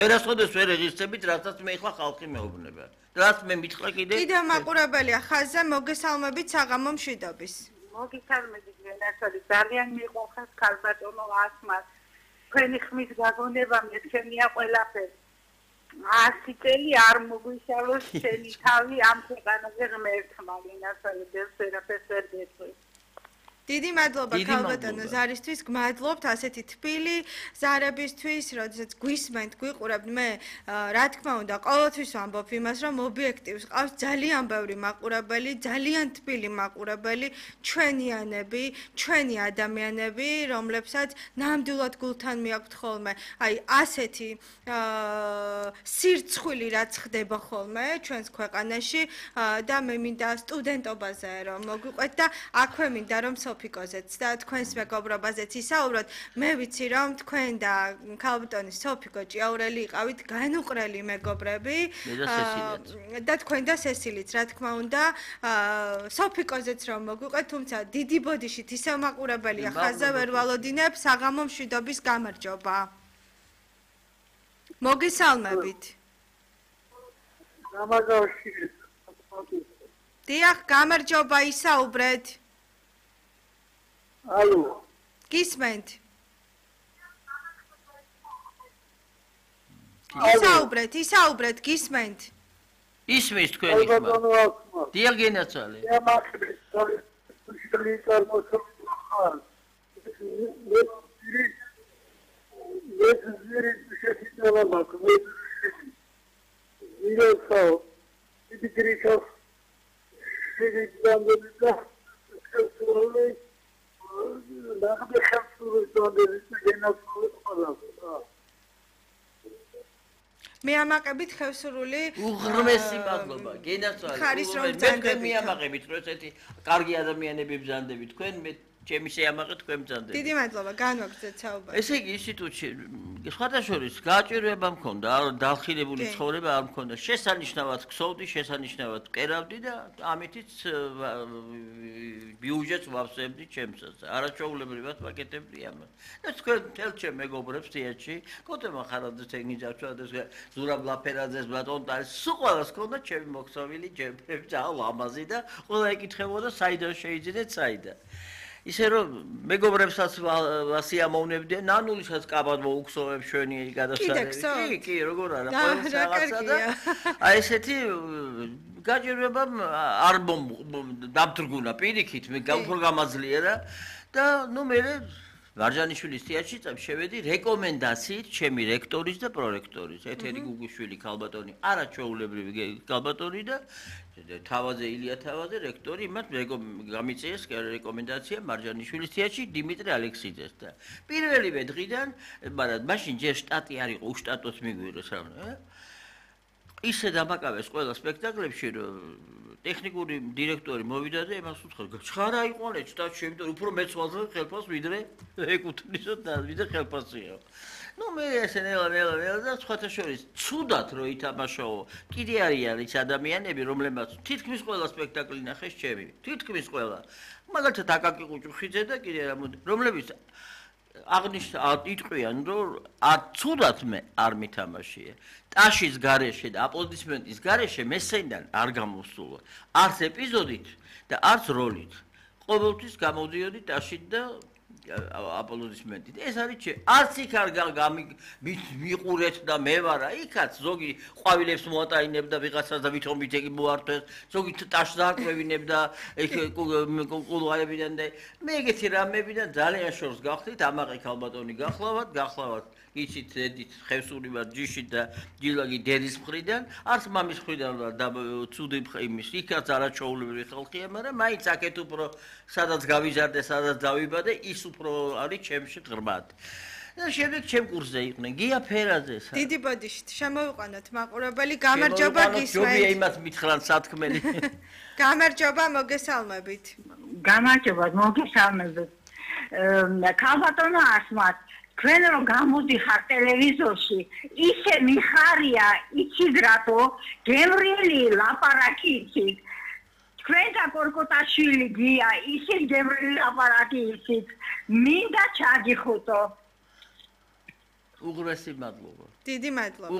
ვერასოდეს ვერ ეღირსებით, რასაც მე ახლა ხალხი მეუბნება. რაც მე მითხრა კიდე. კიდევ მაყურებელია ხაზზე მოგესალმებით საღამო მშვიდობის. მოგესალმებით გენასალი ძალიან მიყვარხარ ქალბატონო ასმას. თქვენი ხმის გაგონება მეცემია ყველაფერს. 100 წელი არ მოგვიშალოს შენი თავი ამ ქვეყანაზე ღმერთმა გენასალი ბევრს ვერაფერს ვერ გეტყვი. დიდი მადლობა ქალბატონო ზარისთვის, გმადლობთ ასეთი თბილი ზარებისთვის, როდესაც გვისმენთ, გვიყურებთ. მე რა თქმა უნდა, ყოველთვის ვამბობ იმას, რომ ობიექტივს ყავს ძალიან ბევრი მაყურებელი, ძალიან თბილი მაყურებელი, ჩვენიანები, ჩვენი ადამიანები, რომლებსაც ნამდვილად გულთან მიაქვთ ხოლმე, აი ასეთი სირცხვილი რაც ხდება ხოლმე ჩვენს ქვეყანაში და მე მინდა სტუდენტობაზე რომ მოგვიყვეთ და აქვე მინდა რომ სოფიკოზეც და თქვენს მეგობრობაზეც ისაუბროთ. მე ვიცი რომ თქვენ და ქალბატონი სოფიკო ჭიაურელი იყავით განუყრელი მეგობრები და თქვენ და სესილიც რა თქმა უნდა სოფიკოზეც რომ მოგვიყვეთ, თუმცა დიდი ბოდიშით ისევ მაყურებელია ხაზზე ვერ ვალოდინებ. საღამო მშვიდობის გამარჯობა. მოგესალმებით. დიახ, გამარჯობა, ისაუბრეთ. ალო. გისმენთ. ისაუბრეთ, გისმენთ. ისმის თქვენი ხმა. დიახ, გენაცვალე. მე ამაყებით ხევსურული უღრმესი მადლობა გენაცვალე. ხარის რომ ბრძანდებით. მე ამაყებით რომ ესეთი კარგი ადამიანები ბრძანდებით თქვენ მე ჩემი შეამაყე თქვენ ბრძანდებით. დიდი მადლობა, განვაგრძეთ საუბარი. ესე იგი ინსტიტუტში სხვადასხვა გააჭიროება მქონდა, დახილებული ცხოვრება არ მქონდა. შესანიშნავად ქსოვდი, შესანიშნავად ვკერავდი და ამითიც ბიუჯეტს ვავსებდი ჩემსაც. არაჩვეულებრივად ვაკეთებდი ამას. და თქვენ მთელ ჩემ მეგობრებს თეატრში, კოტემა ხარაძეს, ენიძაჩვადეს, ზურაბ ლაფერაძეს, ბატონ ტარის, სულ ყველას ჰქონდა ჩემი მოქსოვილი ჯემფები, ძალიან ლამაზი და ყველა ეკითხებოდა საიდან შეიძინეთ, საიდან. ისე რომ მეგობრებსაც ვასიამოვნებდი, ნანულისაც კაბად მოუქსოვებ შვენი გადასარევი. კი, როგორ არა, ყოველს რაღაცა და აი ესეთი გაჭირვებამ არ დამთრგუნა პირიქით, მე უფრო გამაძლიერა და ნუ მე ვარჯანიშვილის თეატრში შევედი რეკომენდაციით ჩემი რექტორის და პრორექტორის. ეთერი გუგუშვილი ქალბატონი, არაჩვეულებრივი ქალბატონი და თავაზე ილია თავაზე რექტორი იმათ გამიწიეს რეკომენდაცია მარჯანიშვილის თეატრში დიმიტრი ალექსიძეს და პირველივე დღიდან, მაგრამ მაშინ ჯერ შტატი არ იყო, უშტატოდ მიგვირეს რა. ისე დამაკავეს ყველა სპექტაკლებში რომ ტექნიკური დირექტორი მოვიდა და იმას უთხრა, "ჩხარა იყოლე შტატში, იმიტომ უფრო მეცვალზე ხელფას ვიდრე ეკუთვნისო და ვიდრე ხელფასიო." ნუ მე ესე ნელა და სხვათა შორის ცუდად რო ითამაშაო. კიდე არიან ის ადამიანები, რომლებმაც თითქმის ყველა სპექტაკლი ნახეს ჩემი. თითქმის ყველა. მაგალითად აკაკი ყუჭუხიძე და კიდე რომლებიც იტყვიან, რომ ცუდად მე არ მითამაშია. ტაშის გარეშე და აპლოდისმენტის გარეშე მესენიდან არ გამოსულა. არც ეპიზოდით და არც როლით. ყოველთვის გამოდიოდი ტაშით და აპლოდისმენტით. ეს არის არც იქ არ მიყურეთ და მე ვარა, იქაც ზოგი ყვავილებს მოატაინებდა ვიღაცას და ვითომ მითეგი მოართვეს, ზოგი ტაშს დააკვევინებდა კულუარებიდან და მე ეგეთი რამებიდან ძალიან შორს გავხდით, ამაყი ქალბატონი გახლავთ იცით ედით ხევსური ვარ ჯიში და ჯილაგი დედის მხრიდან, არც მამის მხრიდან და ცუდი იმის, იქაც არაჩვეულებრივი ხალხია, მაგრამ მაინც აქეთ უფრო სადაც გავიზარდე, სადაც დავიბადე, ის უფრო არის ჩემში ღრმად. და შემდეგ ჩემ კურსზე იყვნენ გია ფერაძე. დიდი ბოდიშით შემოვიყვანოთ მაყურებელი, გამარჯობა გისმენთ. ჯობია იმას მითხრან სათქმელი. გამარჯობა, მოგესალმებით. გამარჯობა, მოგესალმებით. ქალბატონო ასმათ თქვენ რომ გამოდიხარ ტელევიზორში, ისე მიხარია, იცით რატო? გემრიელი ლაპარაკი იცით. თქვენ და კორკოტაშვილი გია, ისე გემრიელი ლაპარაკი იცით. მინდა ჩაგიხუტო. უღრესი მადლობა. დიდი მადლობა.